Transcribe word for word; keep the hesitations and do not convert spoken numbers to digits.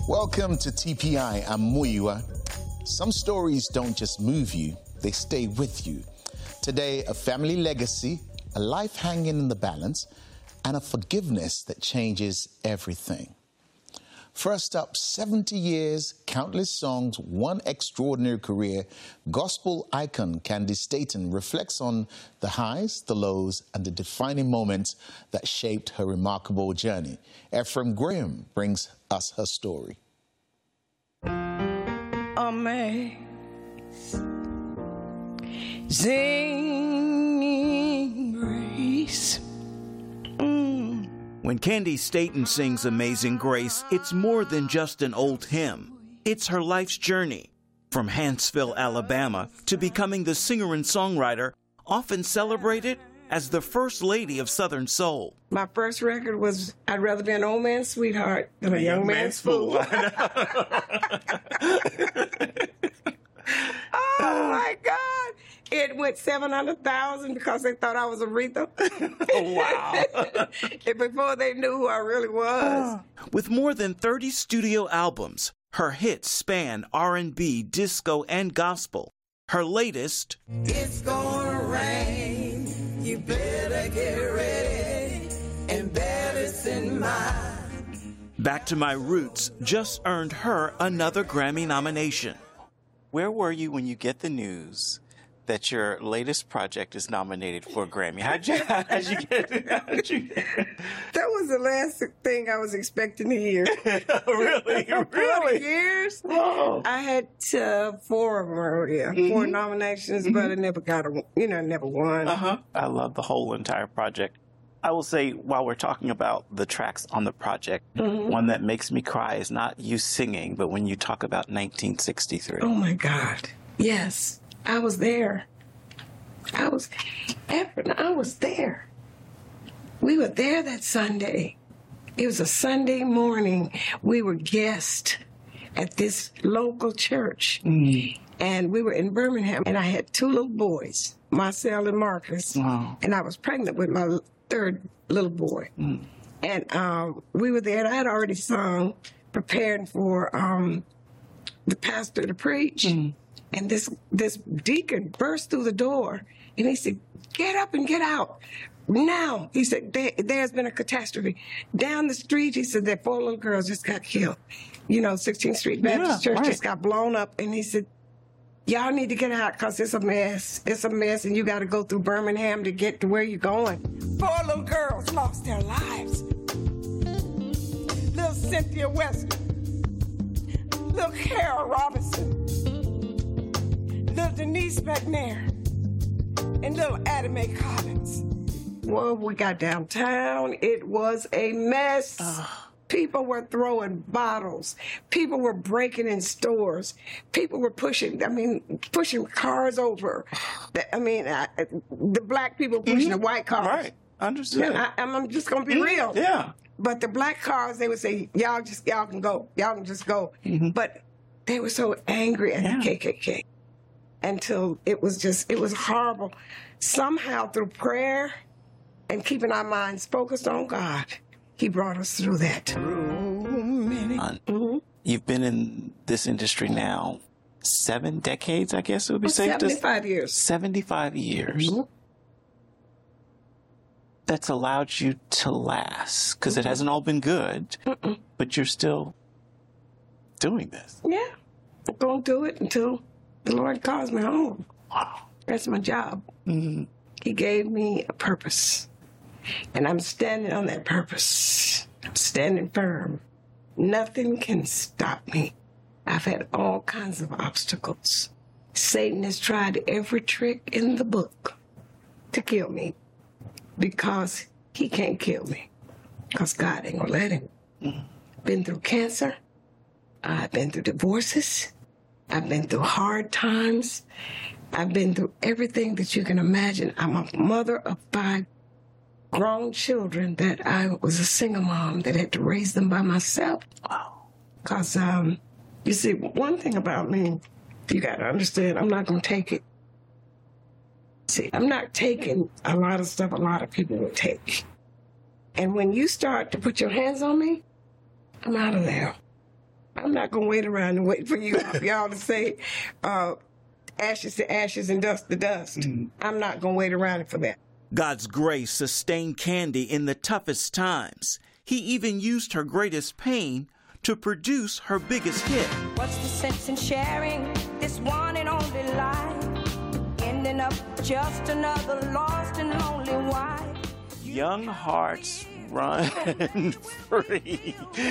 Welcome to T P I. I'm Muyiwa. Some stories don't just move you, they stay with you. Today, a family legacy, a life hanging in the balance, and a forgiveness that changes everything. First up, seventy years, countless songs, one extraordinary career, gospel icon Candi Staton reflects on the highs, the lows, and the defining moments that shaped her remarkable journey. Ephraim Graham brings us her story. Amazing grace. Mm. When Candi Staton sings Amazing Grace, it's more than just an old hymn. It's her life's journey, from Huntsville, Alabama, to becoming the singer and songwriter, often celebrated as the first lady of Southern soul. My first record was I'd rather be an old man's sweetheart than a young, young man's, man's fool. Oh, my God. It went seven hundred thousand because they thought I was Aretha. Oh, wow. And before they knew who I really was. With more than thirty studio albums, her hits span R and B, disco, and gospel. Her latest, It's Gonna Rain, you better get ready, and better send mine. Back to My Roots, just earned her another Grammy nomination. Where were you when you get the news that your latest project is nominated for a Grammy? How'd you, how'd you get it? How'd you get it? That was the last thing I was expecting to hear. Really? Really? Years? Whoa. I had uh, four of them already, mm-hmm. four nominations, mm-hmm. but I never got a, you know, never won. Uh-huh. I love the whole entire project. I will say, while we're talking about the tracks on the project, mm-hmm. one that makes me cry is not you singing, but when you talk about nineteen sixty-three. Oh, my God. Yes. I was there. I was, Ephraim, I was there. We were there that Sunday. It was a Sunday morning. We were guests at this local church. Mm. And we were in Birmingham, and I had two little boys, Marcel and Marcus. Wow. And I was pregnant with my third little boy. Mm. And um, we were there, and I had already sung, preparing for um, the pastor to preach. Mm. And this this deacon burst through the door, and he said, "Get up and get out. Now," he said, there, there's been a catastrophe. Down the street, he said, that four little girls just got killed. You know, sixteenth Street Baptist yeah, Church right. just got blown up. And he said, y'all need to get out because it's a mess. It's a mess, and you got to go through Birmingham to get to where you're going. Four little girls lost their lives. Little Cynthia Weston, little Carol Robinson, little Denise McNair, and little Addie Mae Collins. Well, we got downtown. It was a mess. Uh. People were throwing bottles. People were breaking in stores. People were pushing, I mean, pushing cars over. I mean, I, the black people pushing mm-hmm. the white cars. Right, understood. I, I'm just going to be mm-hmm. real. Yeah. But the black cars, they would say, y'all just, y'all can go. Y'all can just go. Mm-hmm. But they were so angry at yeah. the K K K until it was just, it was horrible. Somehow through prayer and keeping our minds focused on God, He brought us through that. Uh, mm-hmm. You've been in this industry now seven decades, I guess it would be safe to say. seventy-five years. seventy-five years. Mm-hmm. That's allowed you to last, because mm-hmm. it hasn't all been good, Mm-mm. but you're still doing this. Yeah. I'm going to do it until the Lord calls me home. Wow. That's my job. Mm-hmm. He gave me a purpose. And I'm standing on that purpose. I'm standing firm. Nothing can stop me. I've had all kinds of obstacles. Satan has tried every trick in the book to kill me because he can't kill me because God ain't gonna let him. Mm-hmm. Been through cancer. I've been through divorces. I've been through hard times. I've been through everything that you can imagine. I'm a mother of five grown children that I was a single mom that had to raise them by myself. Wow. Because, um, you see, one thing about me, you got to understand, I'm not going to take it. See, I'm not taking a lot of stuff a lot of people would take. And when you start to put your hands on me, I'm out of there. I'm not going to wait around and wait for you y'all to say uh, ashes to ashes and dust to dust. Mm-hmm. I'm not going to wait around for that. God's grace sustained Candy in the toughest times. He even used her greatest pain to produce her biggest hit. What's the sense in sharing this one and only life? Ending up just another lost and lonely wife. Young hearts run free.